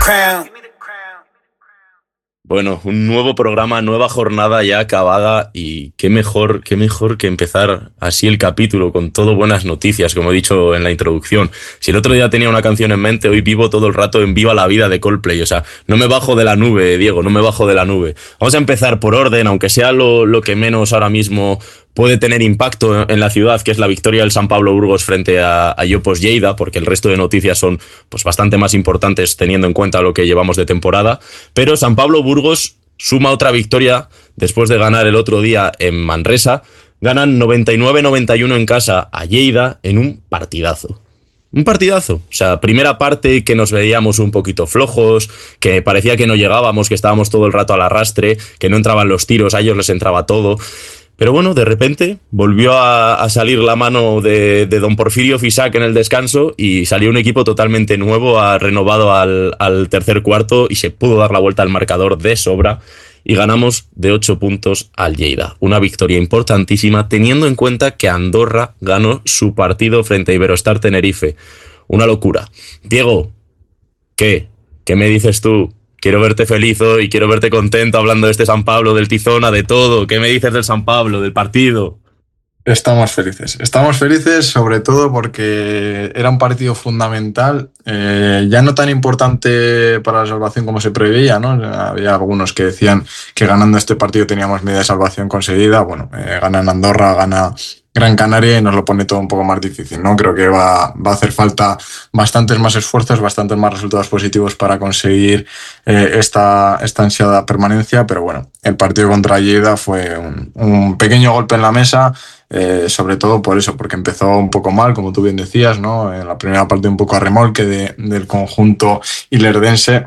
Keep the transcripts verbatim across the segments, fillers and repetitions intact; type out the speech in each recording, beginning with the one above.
Bueno, un nuevo programa, nueva jornada ya acabada y qué mejor, qué mejor que empezar así el capítulo con todo buenas noticias, como he dicho en la introducción. Si el otro día tenía una canción en mente, hoy vivo todo el rato en Viva la Vida de Coldplay. O sea, no me bajo de la nube, Diego, no me bajo de la nube. Vamos a empezar por orden, aunque sea lo, lo que menos ahora mismo puede tener impacto en la ciudad, que es la victoria del San Pablo Burgos frente a, a Yopos Lleida, porque el resto de noticias son pues bastante más importantes teniendo en cuenta lo que llevamos de temporada. Pero San Pablo Burgos suma otra victoria después de ganar el otro día en Manresa. Ganan noventa y nueve noventa y uno en casa a Lleida en un partidazo. Un partidazo, o sea, primera parte que nos veíamos un poquito flojos, que parecía que no llegábamos, que estábamos todo el rato al arrastre, que no entraban los tiros, a ellos les entraba todo. Pero bueno, de repente volvió a, a salir la mano de, de don Porfirio Fisac en el descanso y salió un equipo totalmente nuevo, ha renovado al, al tercer cuarto y se pudo dar la vuelta al marcador de sobra y ganamos de ocho puntos al Lleida. Una victoria importantísima teniendo en cuenta que Andorra ganó su partido frente a Iberostar Tenerife. Una locura. Diego, ¿qué? ¿Qué me dices tú? Quiero verte feliz hoy, quiero verte contento hablando de este San Pablo, del Tizona, de todo. ¿Qué me dices del San Pablo, del partido? Estamos felices, estamos felices sobre todo porque era un partido fundamental, eh, ya no tan importante para la salvación como se preveía, ¿no? Había algunos que decían que ganando este partido teníamos media de salvación conseguida. Bueno, eh, gana Andorra, gana Gran Canaria y nos lo pone todo un poco más difícil, ¿no? Creo que va, va a hacer falta bastantes más esfuerzos, bastantes más resultados positivos para conseguir eh, esta, esta ansiada permanencia, pero bueno, el partido contra Lleida fue un, un pequeño golpe en la mesa, eh, sobre todo por eso, porque empezó un poco mal, como tú bien decías, ¿no? En la primera parte un poco a remolque de, del conjunto ilerdense.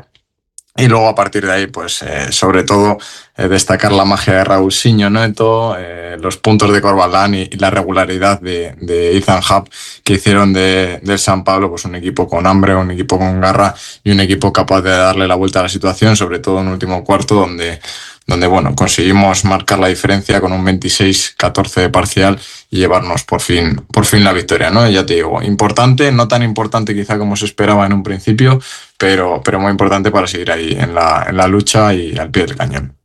Y luego a partir de ahí, pues eh, sobre todo eh, destacar la magia de Raulsinho Neto, eh, los puntos de Corbalán y, y la regularidad de, de Ethan Happ que hicieron de, del San Pablo pues un equipo con hambre, un equipo con garra y un equipo capaz de darle la vuelta a la situación, sobre todo en el último cuarto donde, donde bueno, conseguimos marcar la diferencia con un veintiséis catorce de parcial y llevarnos por fin, por fin la victoria, ¿no? Y ya te digo, importante, no tan importante quizá como se esperaba en un principio, pero, pero muy importante para seguir ahí en la, en la lucha y al pie del cañón.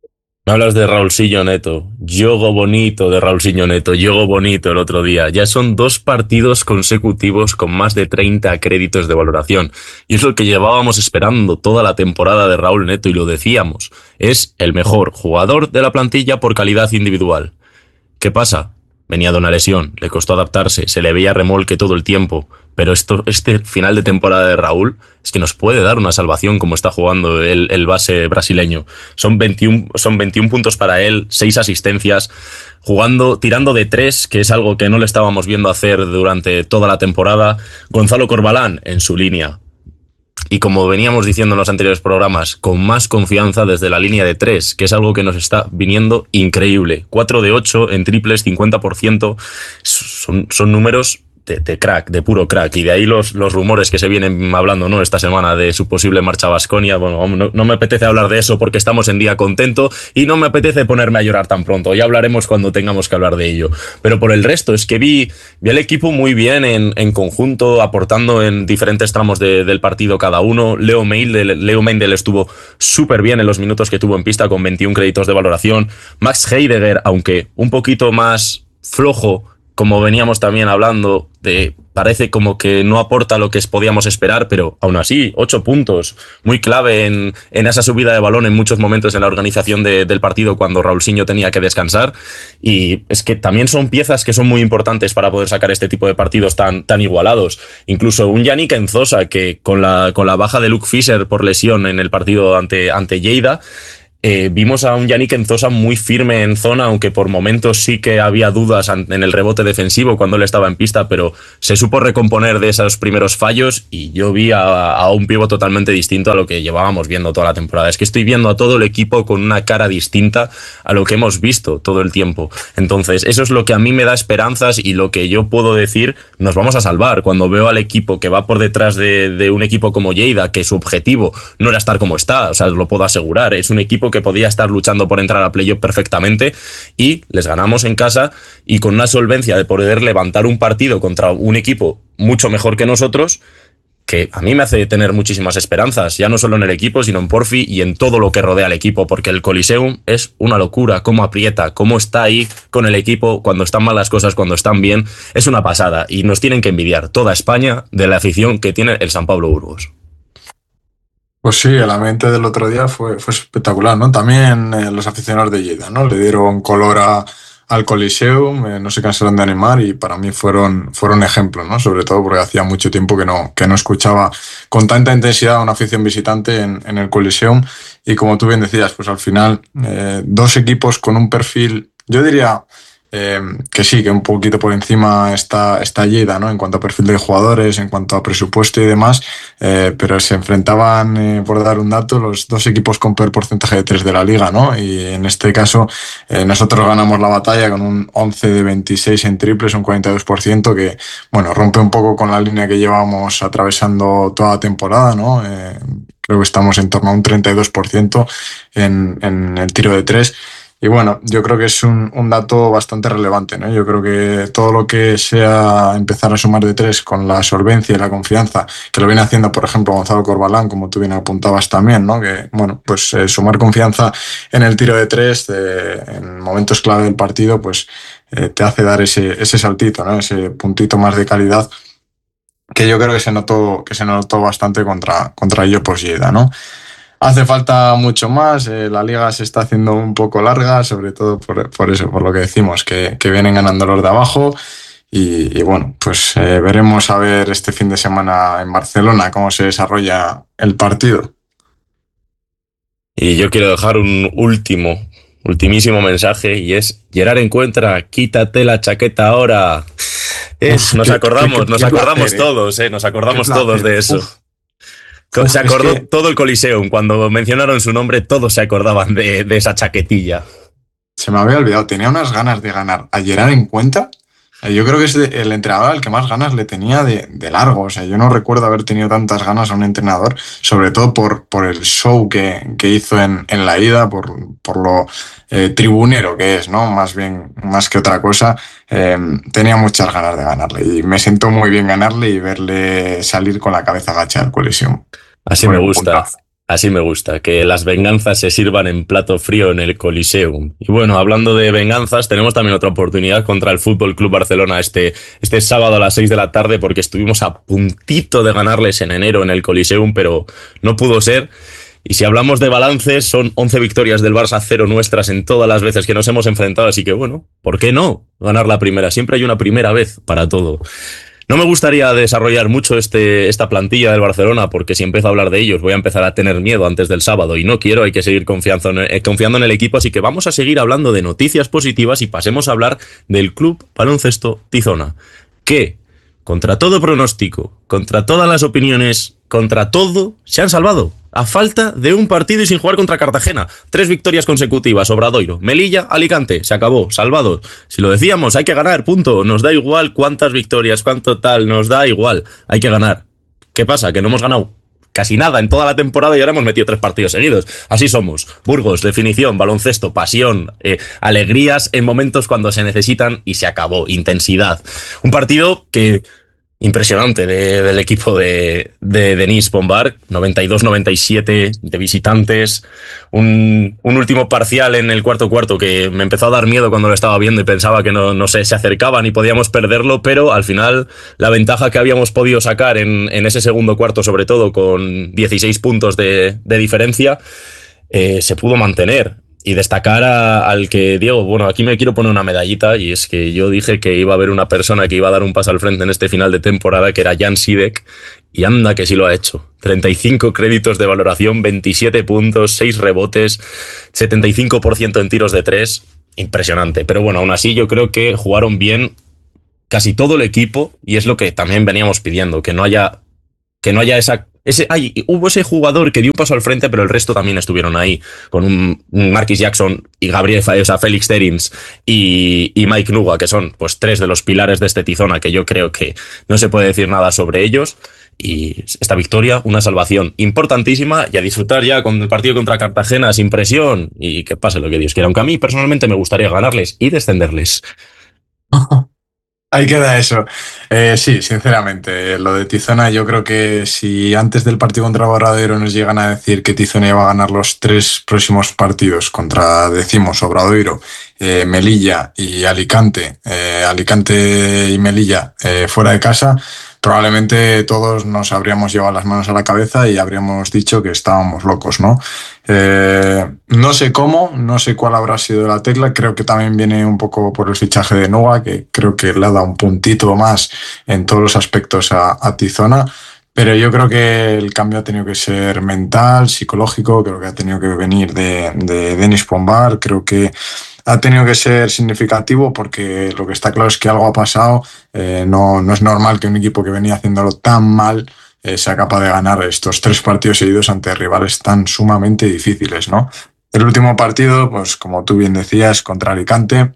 Me hablas de Raulsinho Neto, yogo bonito de Raulsinho Neto, yogo bonito el otro día. Ya son dos partidos consecutivos con más de treinta créditos de valoración. Y es lo que llevábamos esperando toda la temporada de Raúl Neto y lo decíamos. Es el mejor jugador de la plantilla por calidad individual. ¿Qué pasa? Venía de una lesión, le costó adaptarse, se le veía remolque todo el tiempo, pero esto, este final de temporada de Raúl es que nos puede dar una salvación como está jugando el, el base brasileño. Son veintiuno, son veintiuno puntos para él, seis asistencias, jugando, tirando de tres, que es algo que no le estábamos viendo hacer durante toda la temporada. Gonzalo Corbalán en su línea. Y como veníamos diciendo en los anteriores programas, con más confianza desde la línea de tres, que es algo que nos está viniendo increíble. cuatro de ocho en triples, cincuenta por ciento. Son, son números de, de crack, de puro crack. Y de ahí los, los rumores que se vienen hablando, ¿no?, esta semana de su posible marcha a Baskonia. Bueno, no, no me apetece hablar de eso porque estamos en día contento y no me apetece ponerme a llorar tan pronto. Ya hablaremos cuando tengamos que hablar de ello. Pero por el resto, es que vi, vi al equipo muy bien en, en conjunto, aportando en diferentes tramos de, del partido cada uno. Leo Meindel, Leo Meindel estuvo súper bien en los minutos que tuvo en pista con veintiún créditos de valoración. Max Heidegger, aunque un poquito más flojo, como veníamos también hablando, de, parece como que no aporta lo que podíamos esperar, pero aún así, ocho puntos, muy clave en, en esa subida de balón en muchos momentos en la organización de, del partido cuando Raulsinho tenía que descansar. Y es que también son piezas que son muy importantes para poder sacar este tipo de partidos tan, tan igualados. Incluso un Yannick Enzosa, que con la, con la baja de Luke Fisher por lesión en el partido ante, ante Lleida, Eh, vimos a un Yannick Enzosa muy firme en zona, aunque por momentos sí que había dudas en el rebote defensivo cuando él estaba en pista, pero se supo recomponer de esos primeros fallos y yo vi a, a un pívot totalmente distinto a lo que llevábamos viendo toda la temporada. Es que estoy viendo a todo el equipo con una cara distinta a lo que hemos visto todo el tiempo. Entonces, eso es lo que a mí me da esperanzas y lo que yo puedo decir, nos vamos a salvar. Cuando veo al equipo que va por detrás de, de un equipo como Lleida, que su objetivo no era estar como está, o sea, lo puedo asegurar, es un equipo que podía estar luchando por entrar a playoff perfectamente y les ganamos en casa y con una solvencia de poder levantar un partido contra un equipo mucho mejor que nosotros, que a mí me hace tener muchísimas esperanzas, ya no solo en el equipo, sino en Porfi y en todo lo que rodea al equipo, porque el Coliseum es una locura, cómo aprieta, cómo está ahí con el equipo, cuando están mal las cosas, cuando están bien, es una pasada, y nos tienen que envidiar toda España de la afición que tiene el San Pablo Burgos. Pues sí, el ambiente del otro día fue, fue espectacular, ¿no? También eh, los aficionados de Lleida, ¿no? Le dieron color a, al Coliseum, eh, no se cansaron de animar y para mí fueron, fueron ejemplos, ¿no? Sobre todo porque hacía mucho tiempo que no, que no escuchaba con tanta intensidad a una afición visitante en, en el Coliseum y como tú bien decías, pues al final eh, dos equipos con un perfil, yo diría... Eh, que sí, que un poquito por encima está, está Lleida, ¿no? En cuanto a perfil de jugadores, en cuanto a presupuesto y demás, eh, pero se enfrentaban, eh, por dar un dato, los dos equipos con peor porcentaje de tres de la liga, ¿no? Y en este caso eh, nosotros ganamos la batalla con un once de veintiséis en triples, un cuarenta y dos por ciento, que, bueno, rompe un poco con la línea que llevábamos atravesando toda la temporada, ¿no? Eh, creo que estamos en torno a un treinta y dos por ciento en, en el tiro de tres. Y bueno, yo creo que es un, un dato bastante relevante, ¿no? Yo creo que todo lo que sea empezar a sumar de tres con la solvencia y la confianza, que lo viene haciendo, por ejemplo, Gonzalo Corbalán, como tú bien apuntabas también, ¿no? Que, bueno, pues eh, sumar confianza en el tiro de tres eh, en momentos clave del partido, pues eh, te hace dar ese, ese saltito, ¿no? Ese puntito más de calidad que yo creo que se notó, que se notó bastante contra, contra Illopo Lleida, ¿no? Hace falta mucho más, eh, la liga se está haciendo un poco larga, sobre todo por, por eso, por lo que decimos, que, que vienen ganando los de abajo y, y bueno, pues eh, veremos a ver este fin de semana en Barcelona cómo se desarrolla el partido. Y yo quiero dejar un último, ultimísimo mensaje y es: Gerard Encuentra, quítate la chaqueta ahora. Es, nos acordamos, qué, nos qué acordamos placer, todos, eh, nos acordamos todos de eso. Uf. Uf, se acordó es que todo el Coliseum, cuando mencionaron su nombre, todos se acordaban de, de esa chaquetilla. Se me había olvidado, tenía unas ganas de ganar a Gerard Encuentra. Yo creo que es el entrenador al que más ganas le tenía de, de largo. O sea, yo no recuerdo haber tenido tantas ganas a un entrenador, sobre todo por, por el show que, que hizo en, en la ida, por, por lo eh, tribunero que es, ¿no? Más bien, más que otra cosa. Eh, tenía muchas ganas de ganarle y me sentó muy bien ganarle y verle salir con la cabeza agacha al Coliseum. Así me gusta. Así me gusta, que las venganzas se sirvan en plato frío en el Coliseum. Y bueno, hablando de venganzas, tenemos también otra oportunidad contra el Fútbol Club Barcelona este, este sábado a las seis de la tarde, porque estuvimos a puntito de ganarles en enero en el Coliseum, pero no pudo ser. Y si hablamos de balances, son once victorias del Barça, cero nuestras en todas las veces que nos hemos enfrentado, así que bueno, ¿por qué no ganar la primera? Siempre hay una primera vez para todo. No me gustaría desarrollar mucho este, esta plantilla del Barcelona, porque si empiezo a hablar de ellos voy a empezar a tener miedo antes del sábado y no quiero, hay que seguir confiando en, eh, confiando en el equipo, así que vamos a seguir hablando de noticias positivas y pasemos a hablar del Club Baloncesto Tizona, que contra todo pronóstico, contra todas las opiniones, contra todo, se han salvado. A falta de un partido y sin jugar contra Cartagena. Tres victorias consecutivas, Obradoiro, Melilla, Alicante. Se acabó, salvado. Si lo decíamos, hay que ganar, punto. Nos da igual cuántas victorias, cuánto tal, nos da igual. Hay que ganar. ¿Qué pasa? Que no hemos ganado casi nada en toda la temporada y ahora hemos metido tres partidos seguidos. Así somos. Burgos, definición, baloncesto, pasión, eh, alegrías en momentos cuando se necesitan y se acabó. Intensidad. Un partido que... impresionante de, del equipo de, de Denis Bombard, noventa y dos noventa y siete de visitantes, un, un último parcial en el cuarto cuarto que me empezó a dar miedo cuando lo estaba viendo y pensaba que no, no sé, se acercaban y podíamos perderlo, pero al final la ventaja que habíamos podido sacar en, en ese segundo cuarto, sobre todo con dieciséis puntos de, de diferencia, eh, se pudo mantener. Y destacar a, al que, Diego, bueno, aquí me quiero poner una medallita, y es que yo dije que iba a haber una persona que iba a dar un paso al frente en este final de temporada, que era Jan Sidek, y anda que sí lo ha hecho. treinta y cinco créditos de valoración, veintisiete puntos, seis rebotes, setenta y cinco por ciento en tiros de tres, impresionante. Pero bueno, aún así yo creo que jugaron bien casi todo el equipo, y es lo que también veníamos pidiendo, que no haya, que no haya esa... Ese, ay, hubo ese jugador que dio un paso al frente, pero el resto también estuvieron ahí, con un, un Marquis Jackson y Gabriel, o sea, Félix Terins y, y Mike Nuga, que son pues tres de los pilares de este Tizona, que yo creo que no se puede decir nada sobre ellos. Y esta victoria, una salvación importantísima, y a disfrutar ya con el partido contra Cartagena sin presión y que pase lo que Dios quiera, aunque a mí personalmente me gustaría ganarles y descenderles. Ahí queda eso. Eh, sí, sinceramente, lo de Tizona, yo creo que si antes del partido contra Obradoiro nos llegan a decir que Tizona iba a ganar los tres próximos partidos contra, decimos, Obradoiro, eh, Melilla y Alicante, eh, Alicante y Melilla eh, fuera de casa, probablemente todos nos habríamos llevado las manos a la cabeza y habríamos dicho que estábamos locos, ¿no? Eh, no sé cómo, no sé cuál habrá sido la tecla, creo que también viene un poco por el fichaje de Nuga, que creo que le ha dado un puntito más en todos los aspectos a, a Tizona, pero yo creo que el cambio ha tenido que ser mental, psicológico, creo que ha tenido que venir de, de Denis Pombar, creo que ha tenido que ser significativo porque lo que está claro es que algo ha pasado, eh, no, no es normal que un equipo que venía haciéndolo tan mal eh, sea capaz de ganar estos tres partidos seguidos ante rivales tan sumamente difíciles, ¿no? El último partido, pues como tú bien decías, contra Alicante,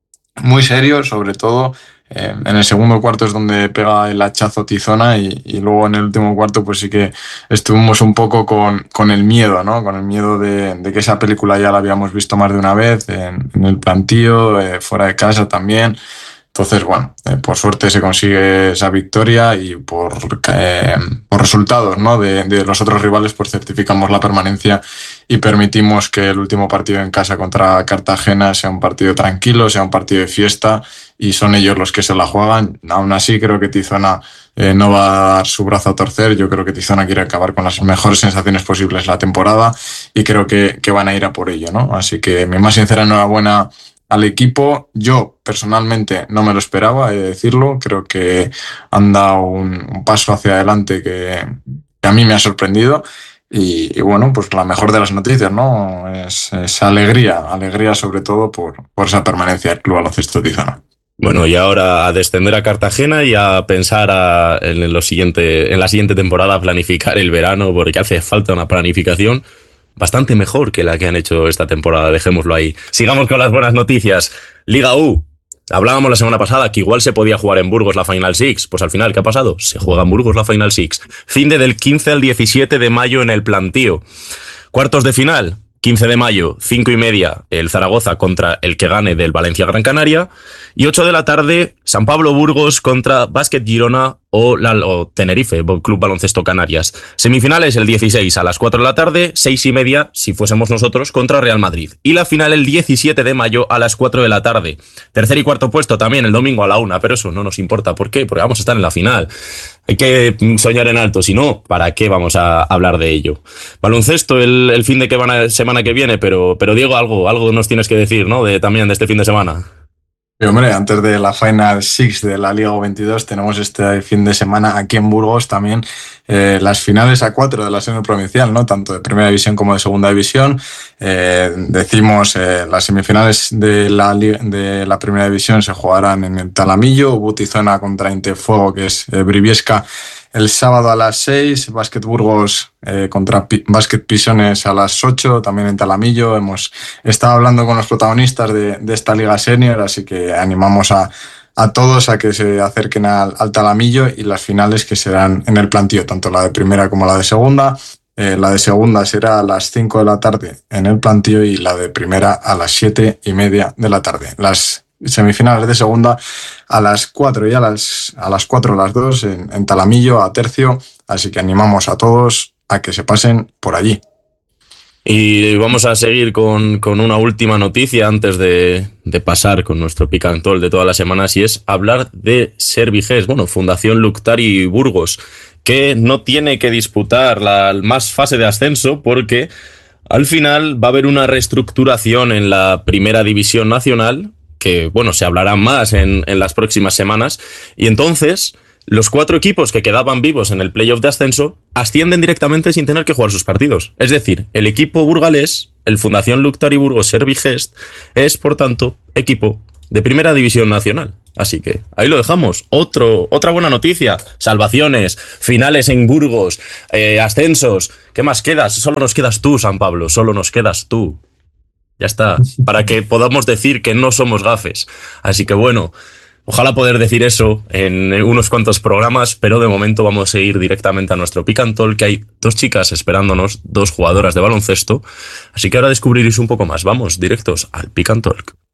muy serio, sobre todo. Eh, en el segundo cuarto es donde pega el hachazo Tizona y, y luego en el último cuarto pues sí que estuvimos un poco con, con el miedo, ¿no? Con el miedo de, de que esa película ya la habíamos visto más de una vez en, en el plantío, eh, fuera de casa también. Entonces, bueno, eh, por suerte se consigue esa victoria y por, eh, por resultados, ¿no? de, de los otros rivales pues certificamos la permanencia y permitimos que el último partido en casa contra Cartagena sea un partido tranquilo, sea un partido de fiesta y son ellos los que se la juegan. Aún así creo que Tizona eh, no va a dar su brazo a torcer, yo creo que Tizona quiere acabar con las mejores sensaciones posibles la temporada y creo que, que van a ir a por ello, ¿no? Así que mi más sincera enhorabuena al equipo. Yo personalmente no me lo esperaba, he de decirlo. Creo que han dado un, un paso hacia adelante que, que a mí me ha sorprendido. Y, y bueno, pues la mejor de las noticias, ¿no? Es, es alegría, alegría sobre todo por, por esa permanencia del Club Baloncesto Tizona. Bueno, y ahora a descender a Cartagena y a pensar a, en, lo siguiente, en la siguiente temporada, a planificar el verano, porque hace falta una planificación bastante mejor que la que han hecho esta temporada, dejémoslo ahí. Sigamos con las buenas noticias. Liga U. Hablábamos la semana pasada que igual se podía jugar en Burgos la Final Six. Pues al final, ¿qué ha pasado? Se juega en Burgos la Final Six. Fin de del quince al diecisiete de mayo en el Plantío. Cuartos de final, quince de mayo, cinco y media, el Zaragoza contra el que gane del Valencia Gran Canaria. Y ocho de la tarde, San Pablo Burgos contra Básquet Girona o, la, o Tenerife, Club Baloncesto Canarias. Semifinales el dieciséis a las cuatro de la tarde, seis y media, si fuésemos nosotros, contra Real Madrid. Y la final el diecisiete de mayo a las cuatro de la tarde. Tercer y cuarto puesto también el domingo a la una, pero eso no nos importa. ¿Por qué? Porque vamos a estar en la final. Hay que soñar en alto, si no, ¿para qué vamos a hablar de ello? Baloncesto el, el fin de que van a, semana que viene, pero, pero Diego, algo, algo nos tienes que decir, ¿no? De, también de este fin de semana. Y hombre, antes de la Final Six de la Liga U veintidós tenemos este fin de semana aquí en Burgos también eh, las finales a cuatro de la semi provincial, ¿no? Tanto de primera división como de segunda división. Eh, decimos, eh, las semifinales de la, de la primera división se jugarán en el Talamillo, Butizona contra Intefuego, que es eh, Briviesca, el sábado a las seis, Básquet Burgos eh, contra P- Básquet Pisones a las ocho, también en Talamillo. Hemos estado hablando con los protagonistas de, de esta Liga Senior, así que animamos a, a todos a que se acerquen al, al Talamillo y las finales que serán en el Plantío, tanto la de primera como la de segunda. Eh, la de segunda será a las cinco de la tarde en el Plantío y la de primera a las siete y media de la tarde. Las semifinales de segunda a las cuatro y a las, a las cuatro a las dos en, en Talamillo, a Tercio, así que animamos a todos a que se pasen por allí. Y vamos a seguir con, con una última noticia antes de, de pasar con nuestro picantol de todas las semanas, y es hablar de Serviges, bueno, Fundación Luctari Burgos, que no tiene que disputar la más fase de ascenso porque al final va a haber una reestructuración en la primera división nacional, que bueno, se hablará más en, en las próximas semanas, y entonces los cuatro equipos que quedaban vivos en el playoff de ascenso ascienden directamente sin tener que jugar sus partidos. Es decir, el equipo burgalés, el Fundación Luctari Burgos Servigest, es por tanto equipo de primera división nacional. Así que ahí lo dejamos. Otro, otra buena noticia. Salvaciones, finales en Burgos, eh, ascensos. ¿Qué más quedas? Solo nos quedas tú, San Pablo. Solo nos quedas tú. Ya está. Para que podamos decir que no somos gafes. Así que bueno, ojalá poder decir eso en unos cuantos programas, pero de momento vamos a ir directamente a nuestro Pick and Talk, que hay dos chicas esperándonos, dos jugadoras de baloncesto. Así que ahora descubriréis un poco más. Vamos directos al Pick and Talk.